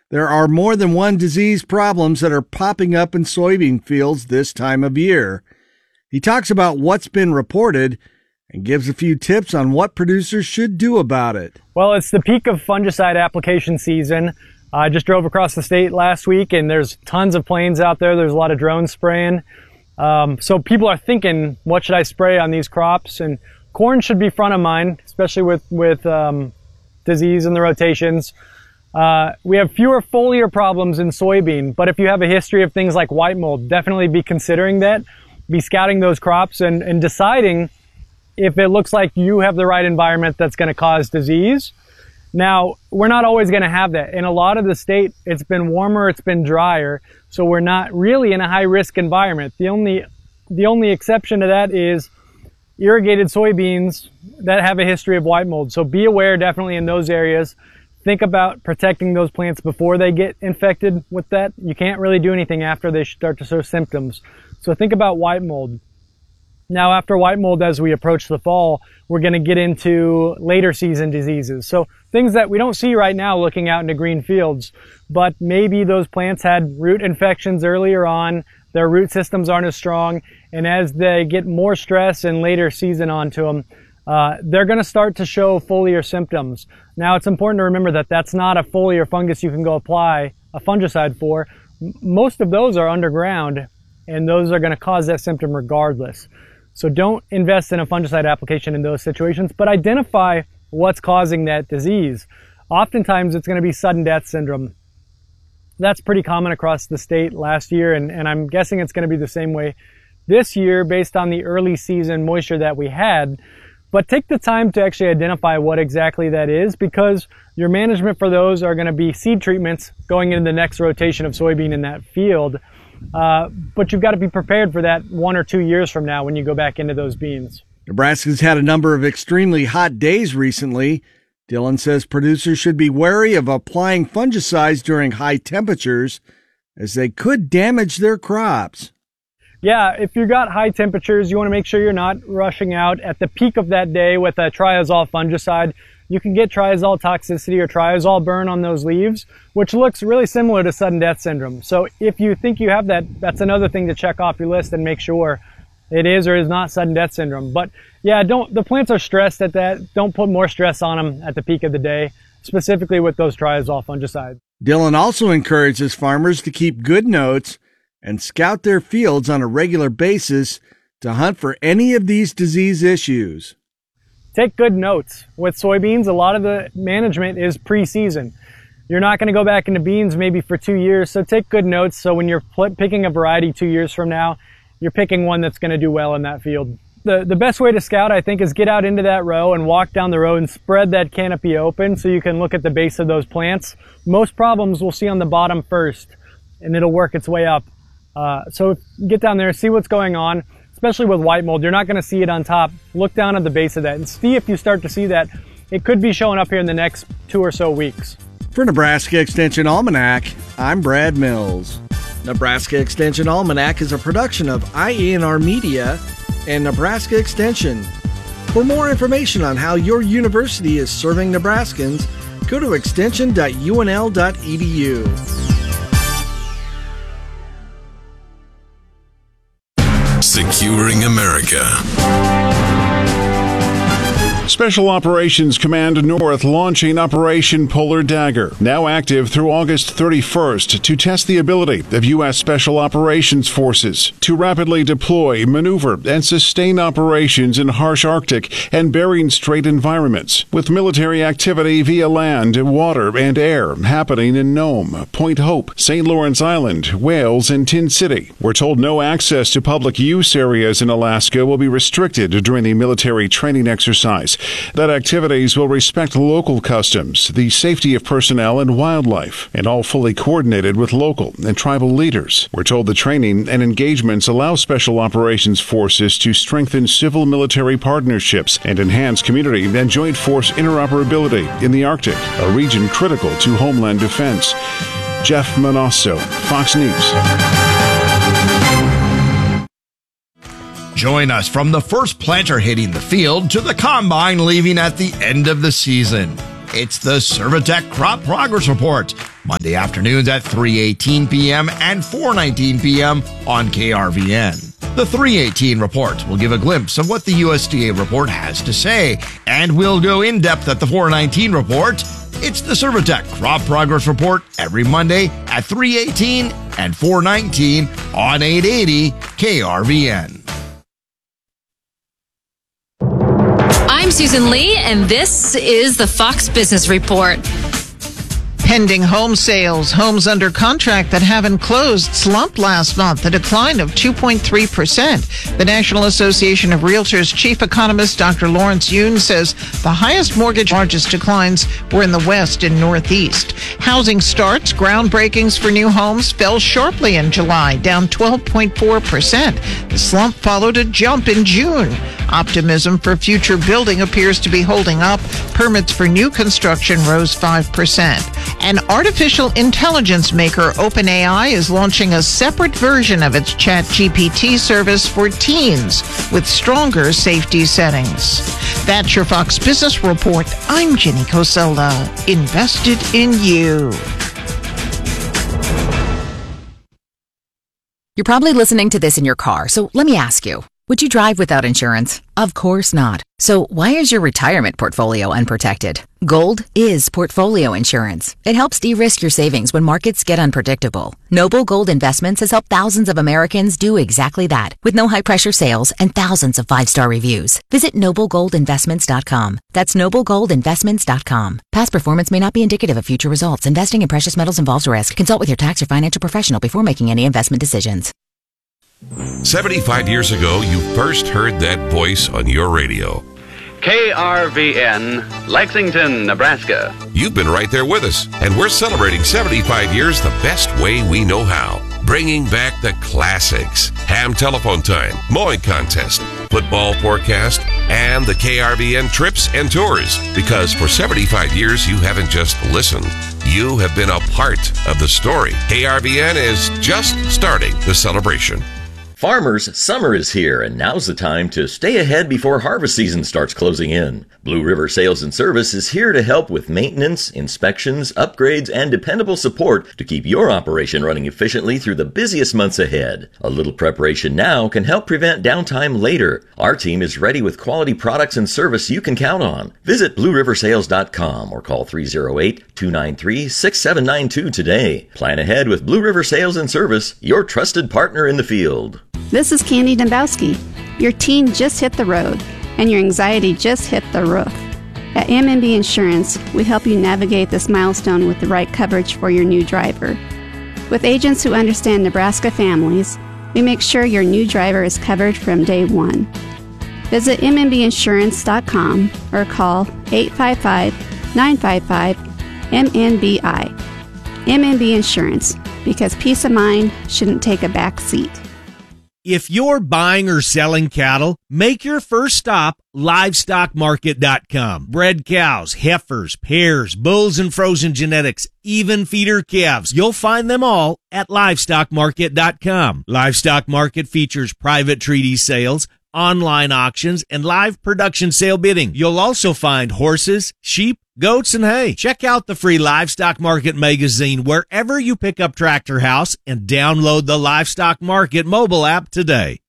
there are more than one disease problems that are popping up in soybean fields this time of year. He talks about what's been reported and gives a few tips on what producers should do about it. Well, it's the peak of fungicide application season. I just drove across the state last week, and there's tons of planes out there. There's a lot of drones spraying. So people are thinking, what should I spray on these crops? And corn should be front of mind, especially with disease in the rotations. We have fewer foliar problems in soybean, but if you have a history of things like white mold, definitely be considering that. Be scouting those crops and deciding if it looks like you have the right environment that's going to cause disease. Now, we're not always going to have that. In a lot of the state, it's been warmer, it's been drier, so we're not really in a high-risk environment. The only exception to that is irrigated soybeans that have a history of white mold. So be aware definitely in those areas. Think about protecting those plants before they get infected with that. You can't really do anything after they start to show symptoms. So think about white mold. Now, after white mold, as we approach the fall, we're going to get into later season diseases. So things that we don't see right now looking out into green fields, but maybe those plants had root infections earlier on, their root systems aren't as strong, and as they get more stress and later season onto them, they're going to start to show foliar symptoms. Now, it's important to remember that that's not a foliar fungus you can go apply a fungicide for. Most of those are underground, and those are going to cause that symptom regardless. So don't invest in a fungicide application in those situations, but identify what's causing that disease. Oftentimes, it's going to be sudden death syndrome. That's pretty common across the state last year, and I'm guessing it's going to be the same way this year based on the early season moisture that we had. But take the time to actually identify what exactly that is, because your management for those are going to be seed treatments going into the next rotation of soybean in that field. But you've got to be prepared for that 1 or 2 years from now when you go back into those beans. Nebraska's had a number of extremely hot days recently. Dylan says producers should be wary of applying fungicides during high temperatures, as they could damage their crops. Yeah, if you've got high temperatures, you want to make sure you're not rushing out at the peak of that day with a triazole fungicide. You can get triazole toxicity or triazole burn on those leaves, which looks really similar to sudden death syndrome. So if you think you have that, that's another thing to check off your list and make sure it is or is not sudden death syndrome. But yeah, the plants are stressed at that. Don't put more stress on them at the peak of the day, specifically with those triazole fungicides. Dylan also encourages farmers to keep good notes and scout their fields on a regular basis to hunt for any of these disease issues. Take good notes. With soybeans, a lot of the management is pre-season. You're not going to go back into beans maybe for 2 years, so take good notes so when you're picking a variety 2 years from now, you're picking one that's going to do well in that field. The best way to scout, I think, is get out into that row and walk down the row and spread that canopy open so you can look at the base of those plants. Most problems we'll see on the bottom first, and it'll work its way up. So get down there, see what's going on, especially with white mold. You're not going to see it on top. Look down at the base of that and see if you start to see that. It could be showing up here in the next 2 or so weeks. For Nebraska Extension Almanac, I'm Brad Mills. Nebraska Extension Almanac is a production of IANR Media and Nebraska Extension. For more information on how your university is serving Nebraskans, go to extension.unl.edu. Securing America. Special Operations Command North launching Operation Polar Dagger, now active through August 31st to test the ability of U.S. Special Operations Forces to rapidly deploy, maneuver, and sustain operations in harsh Arctic and Bering Strait environments, with military activity via land, water, and air happening in Nome, Point Hope, St. Lawrence Island, Wales, and Tin City. We're told no access to public use areas in Alaska will be restricted during the military training exercise. That activities will respect local customs, the safety of personnel and wildlife, and all fully coordinated with local and tribal leaders. We're told the training and engagements allow Special Operations Forces to strengthen civil-military partnerships and enhance community and joint force interoperability in the Arctic, a region critical to homeland defense. Jeff Manasso, Fox News. Join us from the first planter hitting the field to the combine leaving at the end of the season. It's the Servitech Crop Progress Report, Monday afternoons at 3:18 p.m. and 4:19 p.m. on KRVN. The 3:18 report will give a glimpse of what the USDA report has to say, and we'll go in depth at the 4:19 report. It's the Servitech Crop Progress Report every Monday at 3:18 and 4:19 on 880 KRVN. I'm Susan Lee, and this is the Fox Business Report. Pending home sales, homes under contract that haven't closed slumped last month, a decline of 2.3%. The National Association of Realtors chief economist Dr. Lawrence Yoon says the highest mortgage largest declines were in the West and Northeast. Housing starts, groundbreakings for new homes fell sharply in July, down 12.4%. The slump followed a jump in June. Optimism for future building appears to be holding up. Permits for new construction rose 5%. An artificial intelligence maker, OpenAI, is launching a separate version of its ChatGPT service for teens with stronger safety settings. That's your Fox Business Report. I'm Jenny Coselda. Invested in you. You're probably listening to this in your car, so let me ask you. Would you drive without insurance? Of course not. So why is your retirement portfolio unprotected? Gold is portfolio insurance. It helps de-risk your savings when markets get unpredictable. Noble Gold Investments has helped thousands of Americans do exactly that, with no high-pressure sales and thousands of 5-star reviews. Visit noblegoldinvestments.com. That's noblegoldinvestments.com. Past performance may not be indicative of future results. Investing in precious metals involves risk. Consult with your tax or financial professional before making any investment decisions. 75 years ago, you first heard that voice on your radio. KRVN, Lexington, Nebraska. You've been right there with us, and we're celebrating 75 years the best way we know how. Bringing back the classics. Ham telephone time, mowing contest, football forecast, and the KRVN trips and tours. Because for 75 years, you haven't just listened. You have been a part of the story. KRVN is just starting the celebration. Farmers, summer is here, and now's the time to stay ahead before harvest season starts closing in. Blue River Sales and Service is here to help with maintenance, inspections, upgrades, and dependable support to keep your operation running efficiently through the busiest months ahead. A little preparation now can help prevent downtime later. Our team is ready with quality products and service you can count on. Visit BlueRiverSales.com or call 308-293-6792 today. Plan ahead with Blue River Sales and Service, your trusted partner in the field. This is Candy Dembowski. Your teen just hit the road, and your anxiety just hit the roof. At M&B Insurance, we help you navigate this milestone with the right coverage for your new driver. With agents who understand Nebraska families, we make sure your new driver is covered from day one. Visit MNBinsurance.com or call 855-955-MNBI. M&B Insurance, because peace of mind shouldn't take a back seat. If you're buying or selling cattle, make your first stop LivestockMarket.com. Bred cows, heifers, pairs, bulls and frozen genetics, even feeder calves. You'll find them all at LivestockMarket.com. Livestock Market features private treaty sales, online auctions, and live production sale bidding. You'll also find horses, sheep, goats, and hay. Check out the free Livestock Market magazine wherever you pick up Tractor House and download the Livestock Market mobile app today.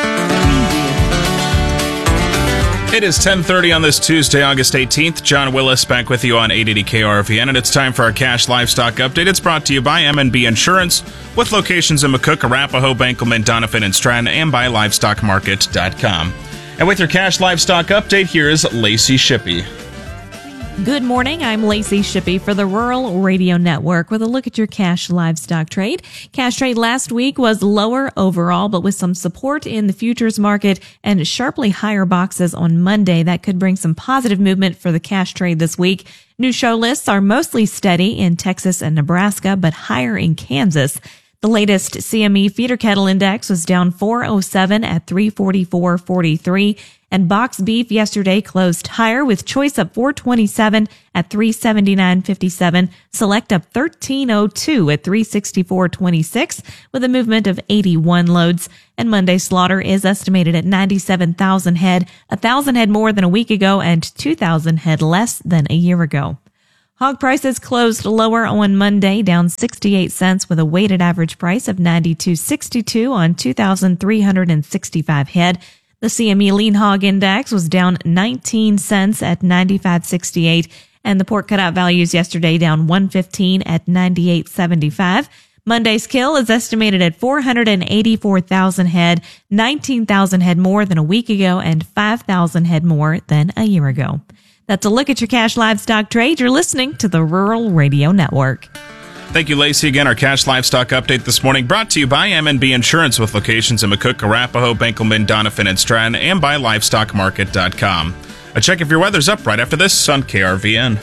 It is 10:30 on this Tuesday, August 18th. John Willis back with you on 880 KRVN, and it's time for our Cash Livestock Update. It's brought to you by M&B Insurance, with locations in McCook, Arapahoe, Benkelman, Doniphan, and Stratton, and by LivestockMarket.com. And with your Cash Livestock Update, here's Lacey Shippey. Good morning. I'm Lacey Shippey for the Rural Radio Network with a look at your cash livestock trade. Cash trade last week was lower overall, but with some support in the futures market and sharply higher boxes on Monday, that could bring some positive movement for the cash trade this week. New show lists are mostly steady in Texas and Nebraska, but higher in Kansas. The latest CME feeder cattle index was down 407 at 344.43, and box beef yesterday closed higher with choice up 427 at 379.57, select up 1302 at 364.26 with a movement of 81 loads. And Monday slaughter is estimated at 97,000 head, 1,000 head more than a week ago and 2,000 head less than a year ago. Hog prices closed lower on Monday, down 68 cents with a weighted average price of $92.62 on 2,365 head. The CME Lean Hog Index was down 19 cents at 95.68, and the pork cutout values yesterday down 115 at 98.75. Monday's kill is estimated at 484,000 head, 19,000 head more than a week ago, and 5,000 head more than a year ago. That's a look at your cash livestock trade. You're listening to the Rural Radio Network. Thank you, Lacey. Again, our cash livestock update this morning brought to you by M&B Insurance with locations in McCook, Arapahoe, Benkelman, Doniphan, and Stratton, and by LivestockMarket.com. A check if your weather's up right after this on KRVN.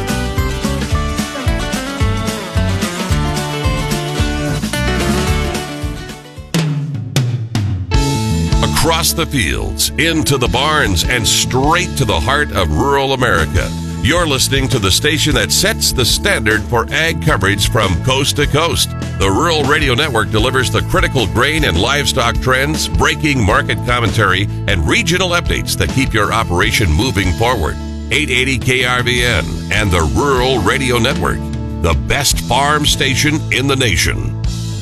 Across the fields, into the barns, and straight to the heart of rural America. You're listening to the station that sets the standard for ag coverage from coast to coast. The Rural Radio Network delivers the critical grain and livestock trends, breaking market commentary, and regional updates that keep your operation moving forward. 880 KRVN and the Rural Radio Network, the best farm station in the nation.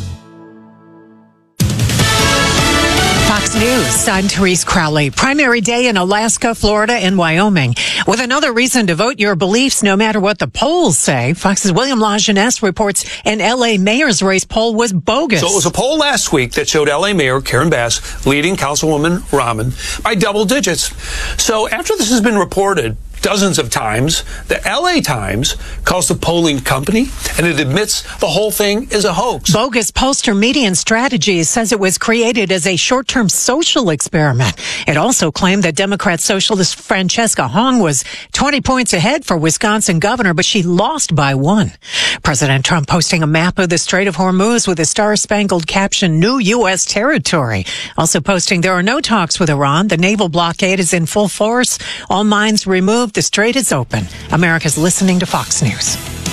Fox News, I'm Therese Crowley. Primary day in Alaska, Florida, and Wyoming. With another reason to vote your beliefs no matter what the polls say, Fox's William Lajeunesse reports an L.A. mayor's race poll was bogus. So it was a poll last week that showed L.A. Mayor Karen Bass leading Councilwoman Rahman by double digits. So after this has been reported dozens of times, the LA Times calls the polling company, and it admits the whole thing is a hoax. Bogus pollster Median Strategies says it was created as a short-term social experiment. It also claimed that Democrat socialist Francesca Hong was 20 points ahead for Wisconsin governor, but she lost by 1. President Trump posting a map of the Strait of Hormuz with a star-spangled caption, New U.S. Territory. Also posting there are no talks with Iran. The naval blockade is in full force. All mines removed. The strait is open. America's listening to Fox News.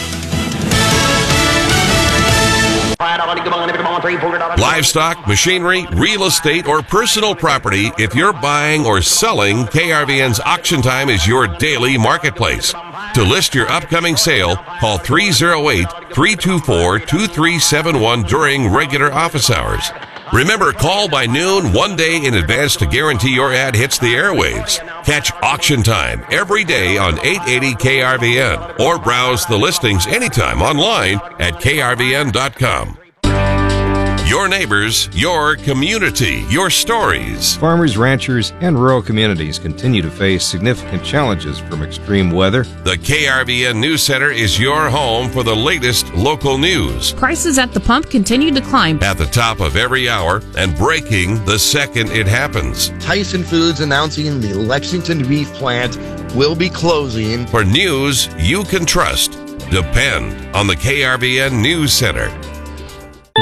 Livestock, machinery, real estate, or personal property. If you're buying or selling, KRVN's Auction Time is your daily marketplace. To list your upcoming sale, call 308-324-2371 during regular office hours. Remember, call by noon one day in advance to guarantee your ad hits the airwaves. Catch Auction Time every day on 880 KRVN or browse the listings anytime online at krvn.com. Your neighbors, your community, your stories. Farmers, ranchers, and rural communities continue to face significant challenges from extreme weather. The KRVN News Center is your home for the latest local news. Prices at the pump continue to climb. At the top of every hour and breaking the second it happens. Tyson Foods announcing the Lexington beef plant will be closing. For news you can trust, depend on the KRVN News Center.